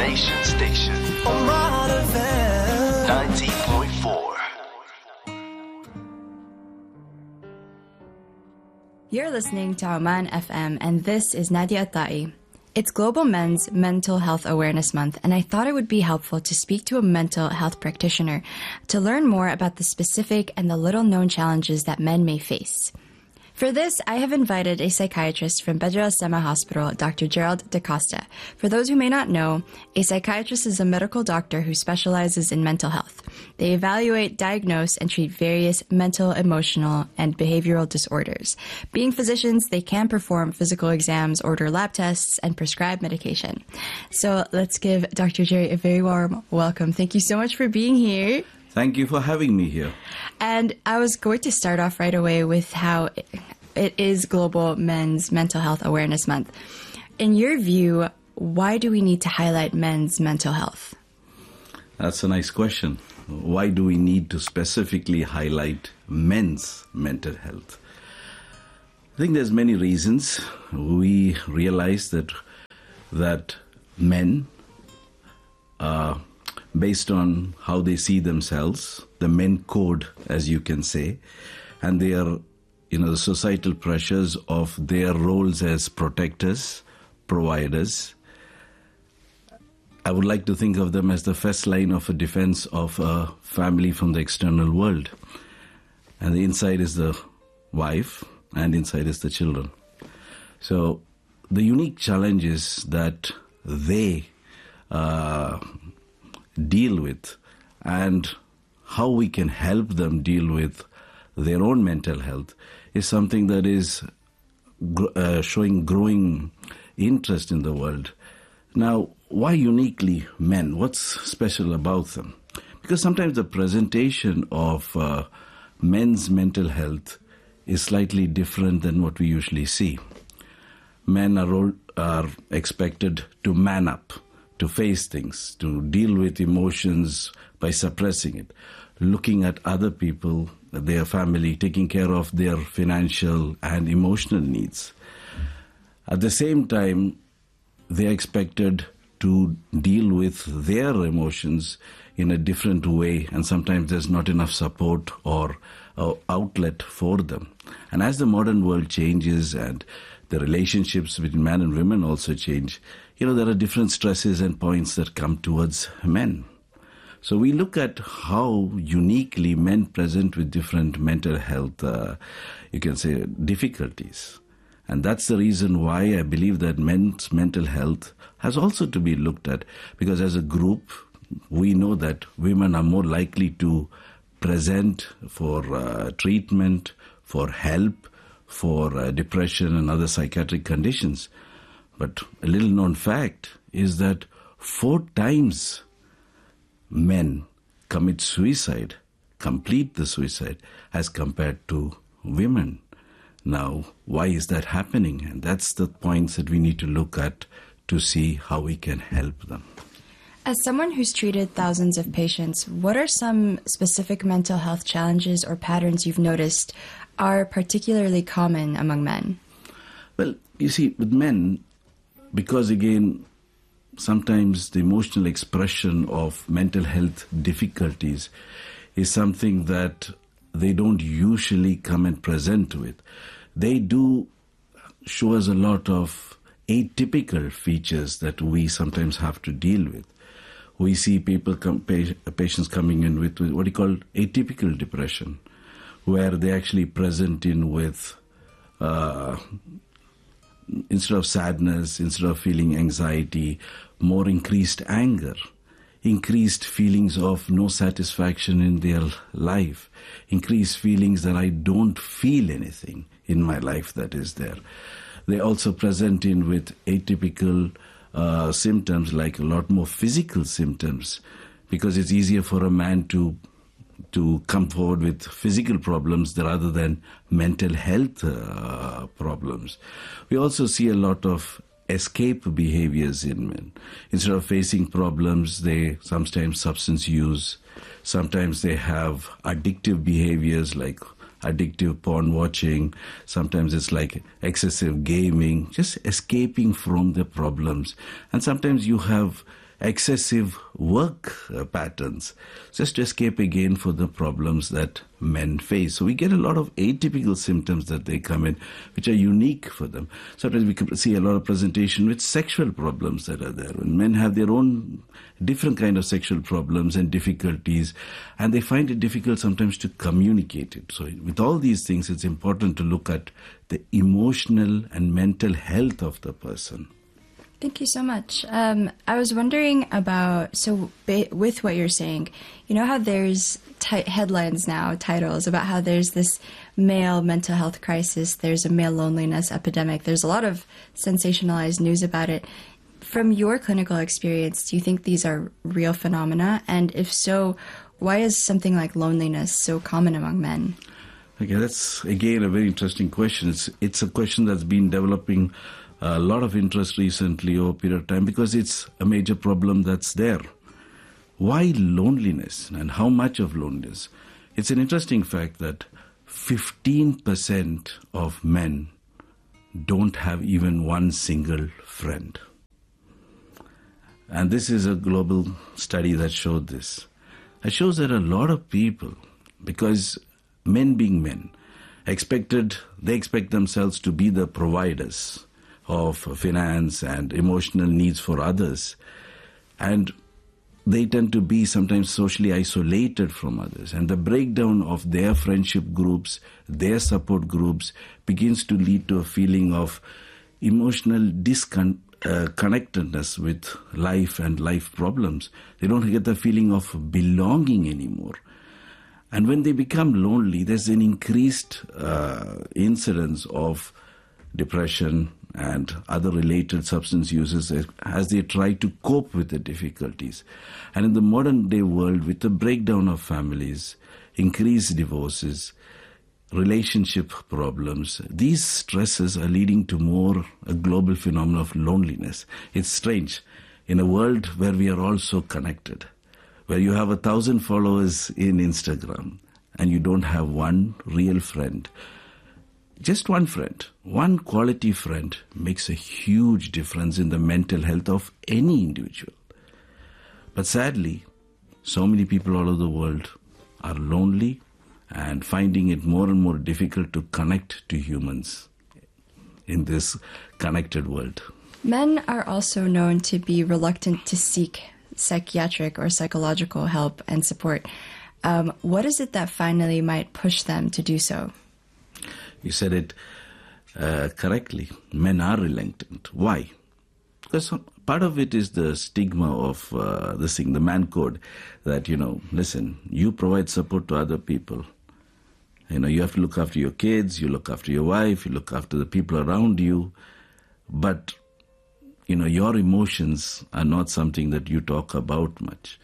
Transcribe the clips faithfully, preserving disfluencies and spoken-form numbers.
Nation Station. ninety point four. You're listening to Oman F M, and this is Nadia Ta'i. It's Global Men's Mental Health Awareness Month, and I thought it would be helpful to speak to a mental health practitioner to learn more about the specific and the little-known challenges that men may face. For this, I have invited a psychiatrist from Badr al-Sama Hospital, Doctor Gerald DaCosta. For those who may not know, a psychiatrist is a medical doctor who specializes in mental health. They evaluate, diagnose, and treat various mental, emotional, and behavioral disorders. Being physicians, they can perform physical exams, order lab tests, and prescribe medication. So let's give Doctor Jerry a very warm welcome. Thank you so much for being here. Thank you for having me here. And I was going to start off right away with how it is Global Men's Mental Health Awareness Month. In your view, why do we need to highlight men's mental health? That's a nice question. Why do we need to specifically highlight men's mental health? I think there's many reasons. We realize that that men uh, based on how they see themselves, the men code, as you can say, and their, you know, the societal pressures of their roles as protectors, providers. I would like to think of them as the first line of a defense of a family from the external world. And the inside is the wife, and inside is the children. So the unique challenge is that they uh, deal with, and how we can help them deal with their own mental health is something that is uh, showing growing interest in the world. Now, why uniquely men? What's special about them? Because sometimes the presentation of uh, men's mental health is slightly different than what we usually see. Men are, are expected to man up, to face things, to deal with emotions by suppressing it, looking at other people, their family, taking care of their financial and emotional needs. At the same time, they are expected to deal with their emotions in a different way, and sometimes there's not enough support or uh, outlet for them. And as the modern world changes and the relationships between men and women also change, you know, there are different stresses and points that come towards men. So we look at how uniquely men present with different mental health, uh, you can say, difficulties. And that's the reason why I believe that men's mental health has also to be looked at, because as a group, we know that women are more likely to present for uh, treatment, for help, for uh, depression and other psychiatric conditions. But a little known fact is that four times men commit suicide, complete the suicide, as compared to women. Now, why is that happening? And that's the points that we need to look at to see how we can help them. As someone who's treated thousands of patients, what are some specific mental health challenges or patterns you've noticed are particularly common among men? Well, you see, with men, because again, sometimes the emotional expression of mental health difficulties is something that they don't usually come and present with. They do show us a lot of atypical features that we sometimes have to deal with. We see people, come, patients coming in with what you call atypical depression, where they actually present in with, uh, instead of sadness, instead of feeling anxiety, more increased anger, increased feelings of no satisfaction in their life, increased feelings that I don't feel anything in my life that is there. They also present in with atypical uh, symptoms, like a lot more physical symptoms, because it's easier for a man to to come forward with physical problems rather than mental health uh, problems. We also see a lot of escape behaviors in men. Instead of facing problems, they sometimes substance use. Sometimes they have addictive behaviors like addictive porn watching. Sometimes it's like excessive gaming, just escaping from the problems. And sometimes you have excessive work uh, patterns, just to escape again for the problems that men face. So we get a lot of atypical symptoms that they come in, which are unique for them. Sometimes we can see a lot of presentation with sexual problems that are there. When men have their own different kind of sexual problems and difficulties, and they find it difficult sometimes to communicate it. So with all these things, it's important to look at the emotional and mental health of the person. Thank you so much. Um, I was wondering about, so ba- with what you're saying, you know how there's t- headlines now, titles about how there's this male mental health crisis, there's a male loneliness epidemic, there's a lot of sensationalized news about it. From your clinical experience, do you think these are real phenomena? And if so, why is something like loneliness so common among men? Okay, that's again a very interesting question. It's, it's a question that's been developing a lot of interest recently over a period of time because it's a major problem that's there. Why loneliness and how much of loneliness? It's an interesting fact that fifteen percent of men don't have even one single friend. And this is a global study that showed this. It shows that a lot of people, because men being men, expected, they expect themselves to be the providers of finance and emotional needs for others. And they tend to be sometimes socially isolated from others. And the breakdown of their friendship groups, their support groups, begins to lead to a feeling of emotional disconnectedness with life and life problems. They don't get the feeling of belonging anymore. And when they become lonely, there's an increased uh, incidence of depression and other related substance uses as they try to cope with the difficulties. And in the modern day world, with the breakdown of families, increased divorces, relationship problems, these stresses are leading to more a global phenomenon of loneliness. It's strange. In a world where we are all so connected, where you have a thousand followers in Instagram and you don't have one real friend, just one friend, one quality friend makes a huge difference in the mental health of any individual. But sadly, so many people all over the world are lonely and finding it more and more difficult to connect to humans in this connected world. Men are also known to be reluctant to seek psychiatric or psychological help and support. Um, what is it that finally might push them to do so? You said it uh, correctly. Men are reluctant. Why? Because part of it is the stigma of uh, this thing, the man code, that, you know, listen, you provide support to other people. You know, you have to look after your kids, you look after your wife, you look after the people around you. But, you know, your emotions are not something that you talk about much.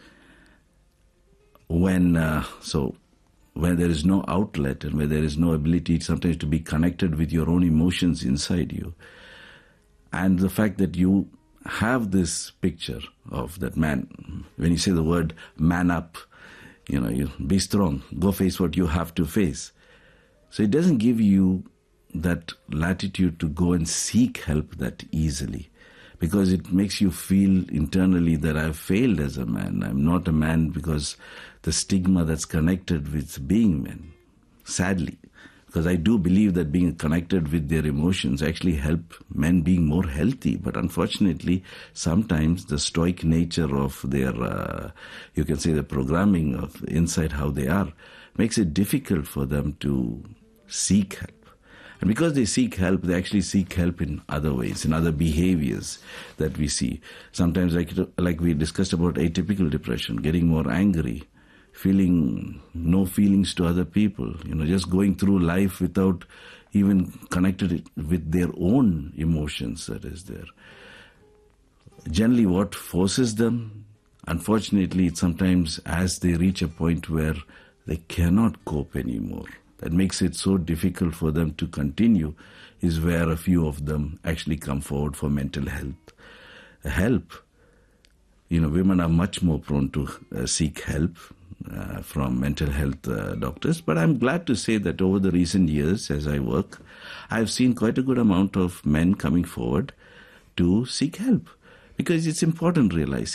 When, uh, so... where there is no outlet and where there is no ability sometimes to be connected with your own emotions inside you. And the fact that you have this picture of that man, when you say the word man up, you know, you be strong, go face what you have to face. So it doesn't give you that latitude to go and seek help that easily, because it makes you feel internally that I've failed as a man. I'm not a man because the stigma that's connected with being men. Sadly, because I do believe that being connected with their emotions actually help men being more healthy. But unfortunately, sometimes the stoic nature of their, uh, you can say the programming of inside how they are, makes it difficult for them to seek help. And because they seek help, they actually seek help in other ways, in other behaviors that we see. Sometimes, like, like we discussed about atypical depression, getting more angry, feeling no feelings to other people, you know, just going through life without even connected with their own emotions that is there. Generally, what forces them, unfortunately, it's sometimes as they reach a point where they cannot cope anymore, that makes it so difficult for them to continue, is where a few of them actually come forward for mental health help. You know, women are much more prone to uh, seek help uh, from mental health uh, doctors. But I'm glad to say that over the recent years, as I work, I've seen quite a good amount of men coming forward to seek help. Because it's important to realize, see,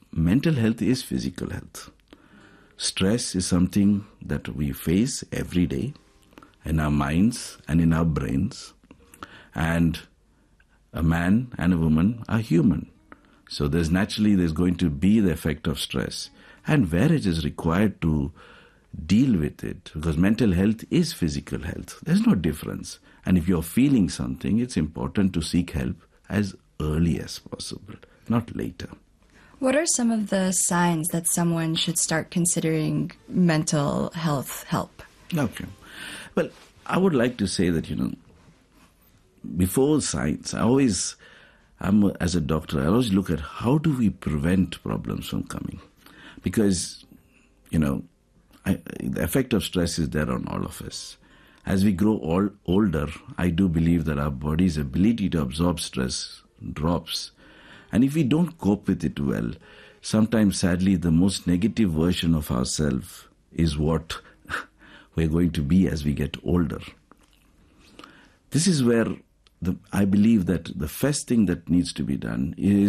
mental health is physical health. Stress is something that we face every day in our minds and in our brains. And a man and a woman are human. So there's naturally there's going to be the effect of stress. And where it is required to deal with it, because mental health is physical health. There's no difference. And if you're feeling something, it's important to seek help as early as possible, not later. What are some of the signs that someone should start considering mental health help? Okay. Well, I would like to say that, you know, before signs, I always, I'm as a doctor, I always look at how do we prevent problems from coming? Because, you know, I, the effect of stress is there on all of us. As we grow all, older, I do believe that our body's ability to absorb stress drops. And if we don't cope with it well, sometimes sadly the most negative version of ourselves is what we're going to be as we get older. This is where the, I believe that the first thing that needs to be done is